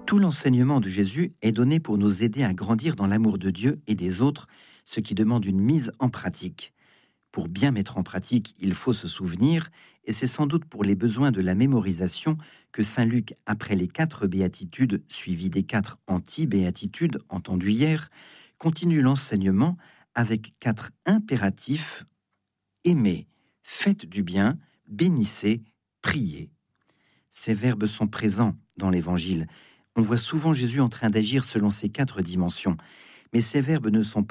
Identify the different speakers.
Speaker 1: Tout l'enseignement de Jésus est donné pour nous aider à grandir dans l'amour de Dieu et des autres, ce qui demande une mise en pratique. Pour bien mettre en pratique, il faut se souvenir, et c'est sans doute pour les besoins de la mémorisation que saint Luc, après les 4 béatitudes suivies des 4 anti-béatitudes entendues hier, continue l'enseignement avec 4 impératifs: aimez, faites du bien, bénissez, priez. Ces verbes sont présents dans l'Évangile. On voit souvent Jésus en train d'agir selon ces 4 dimensions, mais ces verbes ne sont